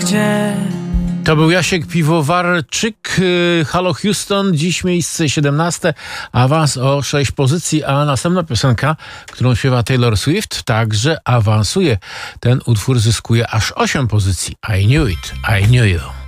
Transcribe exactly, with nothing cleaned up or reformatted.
gdzie. To był Jasiek Piwowarczyk, Halo Houston, dziś miejsce siedemnaste, awans o sześć pozycji, a następna piosenka, którą śpiewa Taylor Swift, także awansuje. Ten utwór zyskuje aż osiem pozycji. I knew it, I knew you.